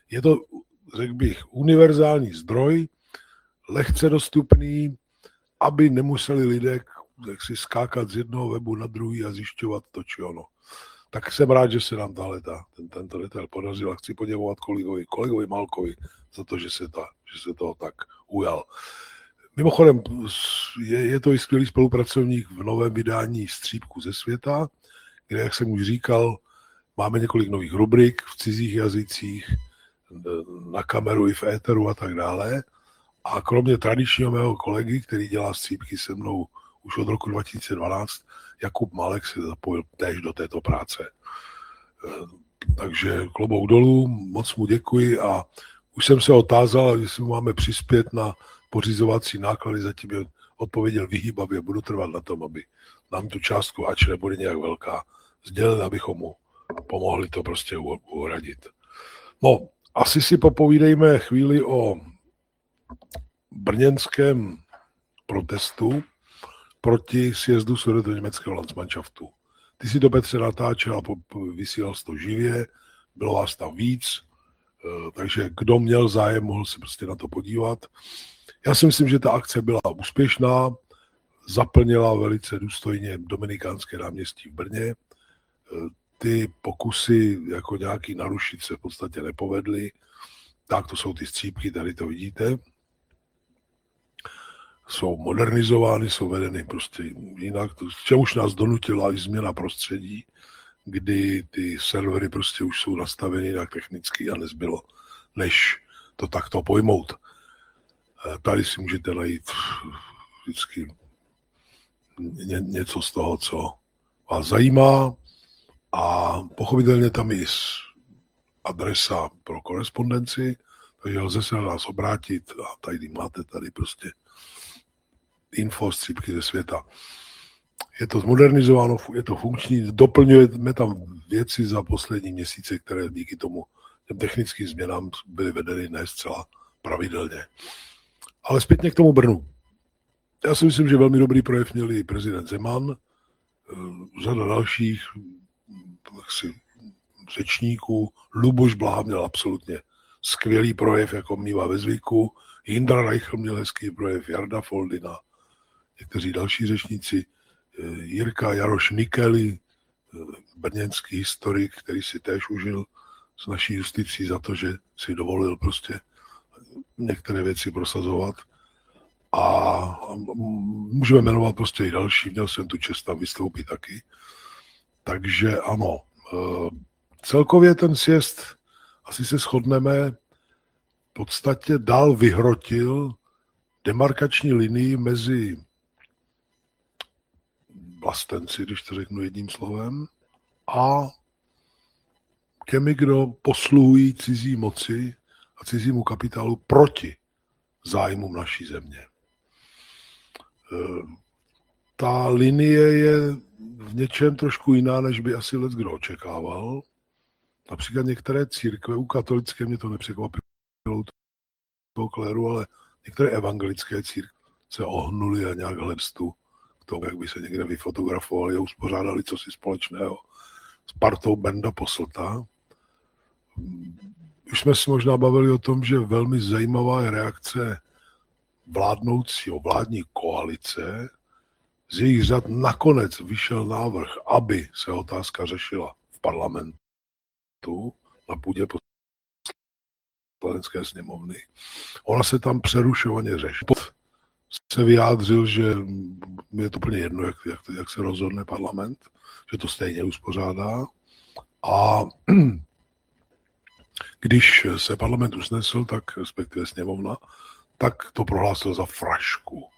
Je to, řekl bych, univerzální zdroj, lehce dostupný, aby nemuseli lidé si skákat z jednoho webu na druhý a zjišťovat to, či ono. Tak jsem rád, že se nám tento detail podařil a chci poděkovat kolegovi Malkovi za to, že se toho tak ujal. Mimochodem, je to i skvělý spolupracovník v novém vydání Střípku ze světa, kde, jak jsem už říkal, máme několik nových rubrik v cizích jazycích, na kameru i v éteru a tak dále. A kromě tradičního mého kolegy, který dělá střípky se mnou už od roku 2012, Jakub Malek se zapojil též do této práce. Takže klobouk dolů, moc mu děkuji a už jsem se otázal, jestli mu máme přispět na pořizovací náklady, zatím je odpověděl vyhýbavě, budu trvat na tom, aby nám tu částku, ač nebude nějak velká, sdělili, abychom mu pomohli to prostě uhradit. No, asi si popovídejme chvíli o brněnském protestu proti sjezdu sudetoněmeckého Landsmannschaftu. Ty si to, Petře, natáčel a vysílal jsi to živě, bylo vás tam víc, takže kdo měl zájem, mohl se prostě na to podívat. Já si myslím, že ta akce byla úspěšná, zaplnila velice důstojně Dominikánské náměstí v Brně. Ty pokusy jako nějaký narušit se v podstatě nepovedly. Tak to jsou ty střípky, tady to vidíte. Jsou modernizovány, jsou vedeny prostě jinak. Čemuž nás donutila i změna prostředí, kdy ty servery prostě už jsou nastaveny tak technicky a nezbylo, než to takto pojmout. Tady si můžete najít vždycky něco z toho, co vás zajímá a pochopitelně tam je adresa pro korespondenci, takže lze se na nás obrátit a tady máte tady prostě info střípky ze světa. Je to zmodernizováno, je to funkční, doplňujeme tam věci za poslední měsíce, které díky tomu těm technickým změnám byly vedeny ne zcela pravidelně. Ale zpětně k tomu Brnu. Já si myslím, že velmi dobrý projev měl i prezident Zeman, řada dalších řečníků. Luboš Blaha měl absolutně skvělý projev, jako mívá ve zvyku. Jindra Reichl měl hezký projev, Jarda Foldina, někteří další řečníci, Jirka Jaroš Nikely, brněnský historik, který si též užil s naší justicí za to, že si dovolil prostě některé věci prosazovat. A můžeme jmenovat prostě i další, měl jsem tu čest tam vystoupit taky. Takže ano, celkově ten sjezd, asi se shodneme, v podstatě dál vyhrotil demarkační linii mezi vlastenci, když to řeknu jedním slovem, a těmi, kdo posluhují cizí moci a cizímu kapitálu proti zájmům naší země. Ta linie je v něčem trošku jiná, než by asi leckdo očekával. Například některé církve, u katolické mě to nepřekvapilo, toho kléru, ale některé evangelické církve se ohnuly a nějak hledstu k tomu, jak by se někde vyfotografovali a uspořádali cosi společného s partou Benda Posselta. Už jsme se možná bavili o tom, že velmi zajímavá je reakce vládní koalice. Z jejich řad nakonec vyšel návrh, aby se otázka řešila v parlamentu na půdě Poslanecké sněmovny. Ona se tam přerušovaně řeší. Se vyjádřil, že je to úplně jedno, jak se rozhodne parlament, že to stejně uspořádá. A když se parlament usnesl, tak respektive sněmovna, tak to prohlásil za frašku.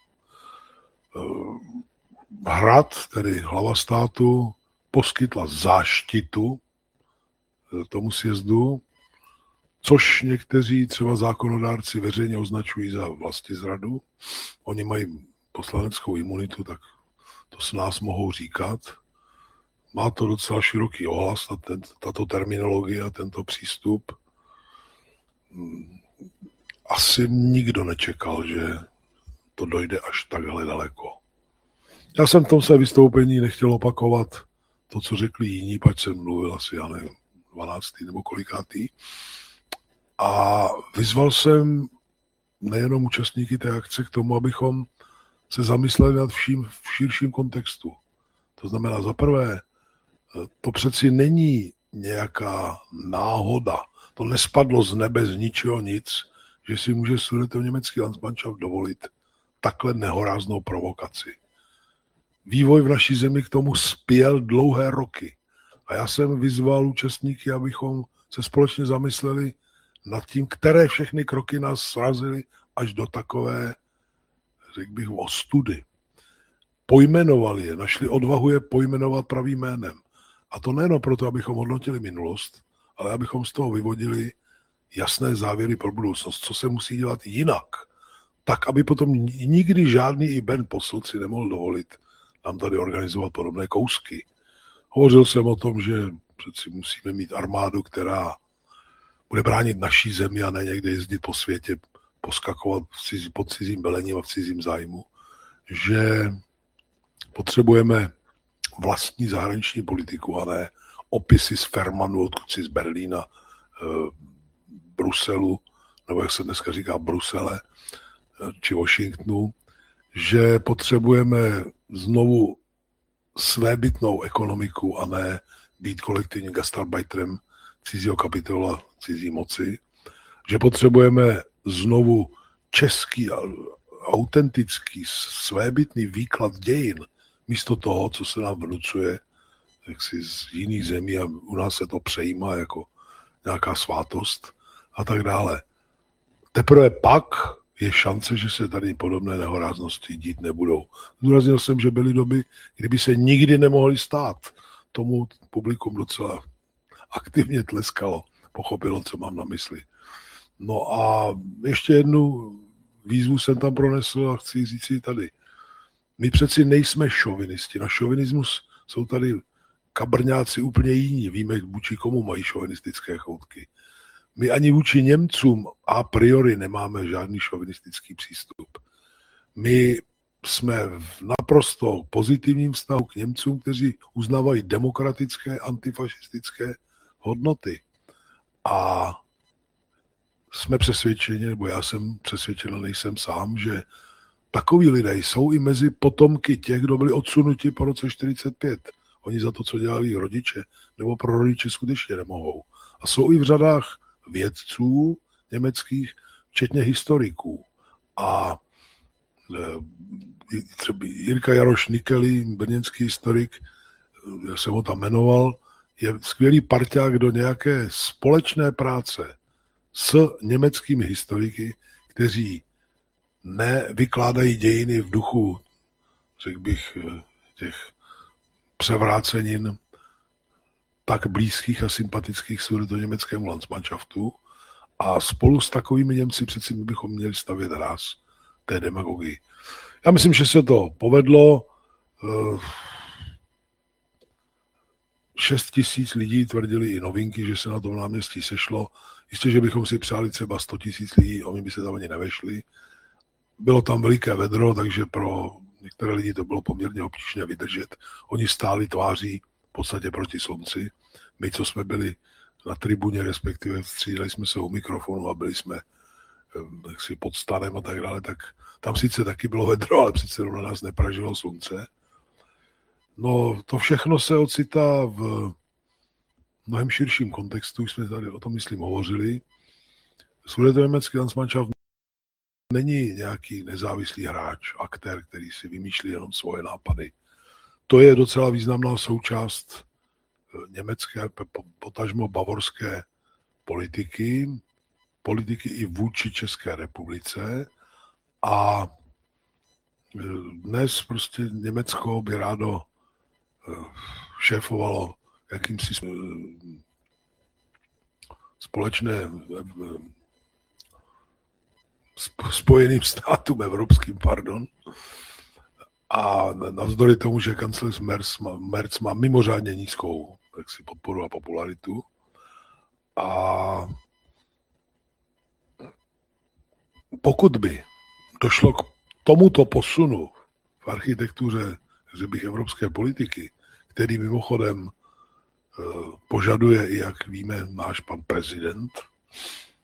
Hrad, tedy hlava státu, poskytla záštitu tomu sjezdu, což někteří třeba zákonodárci veřejně označují za vlastizradu. Oni mají poslaneckou imunitu, tak to s nás mohou říkat. Má to docela široký ohlas, tato terminologie a tento přístup. Asi nikdo nečekal, že to dojde až takhle daleko. Já jsem v tom své vystoupení nechtěl opakovat to, co řekli jiní, pač jsem mluvil asi, já nevím, 12. nebo kolikátý. A vyzval jsem nejenom účastníky té akce k tomu, abychom se zamysleli nad vším v širším kontextu. To znamená, za prvé, to přeci není nějaká náhoda. To nespadlo z nebe, z ničeho nic, že si může sudetoněmecký Landsmannschaft dovolit takhle nehoráznou provokaci. Vývoj v naší zemi k tomu spěl dlouhé roky. A já jsem vyzval účastníky, abychom se společně zamysleli nad tím, které všechny kroky nás srazily až do takové, řekl bych, ostudy. Pojmenovali je, našli odvahu je pojmenovat pravým jménem. A to nejen proto, abychom hodnotili minulost, ale abychom z toho vyvodili jasné závěry pro budoucnost, co se musí dělat jinak. Tak, aby potom nikdy žádný i Ben Posselt si nemohl dovolit nám tady organizovat podobné kousky. Hovořil jsem o tom, že přeci musíme mít armádu, která bude bránit naší zemi a ne někde jezdit po světě, poskakovat pod cizím velením a v cizím zájmu. Že potřebujeme vlastní zahraniční politiku a ne opisy z Fermanu, odkud si z Berlína, Bruselu, nebo jak se dneska říká Brusele, či Washingtonu, že potřebujeme znovu svébytnou ekonomiku a ne být kolektivním gastarbeiterem cizího kapitola, cizí moci, že potřebujeme znovu český, autentický, svébytný výklad dějin, místo toho, co se nám vnucuje jaksi z jiných zemí a u nás se to přejímá jako nějaká svátost a tak dále. Teprve pak je šance, že se tady podobné nehoráznosti dít nebudou. Zdůraznil jsem, že byly doby, kdyby se nikdy nemohly stát. Tomu publikum docela aktivně tleskalo, pochopilo, co mám na mysli. No a ještě jednu výzvu jsem tam pronesl a chci říct si tady. My přeci nejsme šovinisti. Na šovinismus jsou tady kabrňáci úplně jiní. Víme, vůči komu mají šovinistické choutky. My ani vůči Němcům a priori nemáme žádný šovinistický přístup. My jsme v naprosto pozitivním vztahu k Němcům, kteří uznávají demokratické, antifašistické hodnoty. A jsme přesvědčeni, nebo já jsem přesvědčen, ale nejsem sám, že takoví lidé jsou i mezi potomky těch, kdo byli odsunuti po roce 1945. Oni za to, co dělali rodiče, nebo pro rodiče skutečně nemohou. A jsou i v řadách vědců německých, včetně historiků. A třeba Jirka Jaroš Nikely, brněnský historik, jak jsem ho tam jmenoval, je skvělý parťák do nějaké společné práce s německými historiky, kteří nevykládají dějiny v duchu, řekl bych, těch převrácenin tak blízkých a sympatických sudetoněmeckému Landsmannschaftu a spolu s takovými Němci přeci my bychom měli stavět ráz té demagogii. Já myslím, že se to povedlo. 6 000 lidí tvrdili i novinky, že se na tom náměstí sešlo. Jistě, že bychom si přáli třeba 100 000 lidí, oni by se tam ani nevešli. Bylo tam veliké vedro, takže pro některé lidi to bylo poměrně obtížné vydržet. Oni stáli tváří v podstatě proti slunci. My, co jsme byli na tribuně, respektive střídali jsme se u mikrofonu a byli jsme jaksi pod stanem a tak dále, tak tam sice taky bylo vedro, ale přece na nás nepražilo slunce. No, to všechno se ocitá v mnohem širším kontextu, už jsme tady o tom, myslím, hovořili. Sudetoněmecký Landsmannschaft není nějaký nezávislý hráč, aktér, který si vymýšlí jenom svoje nápady. To je docela významná součást německé, potažmo bavorské politiky i vůči České republice. A dnes prostě Německo by rádo šéfovalo jakýmsi společné Spojeným státům evropským, a navzdory tomu, že kancléř Merz má mimořádně nízkou podporu a popularitu. A pokud by došlo k tomuto posunu v architektuře, řekl bych, evropské politiky, který mimochodem požaduje, i jak víme, náš pan prezident,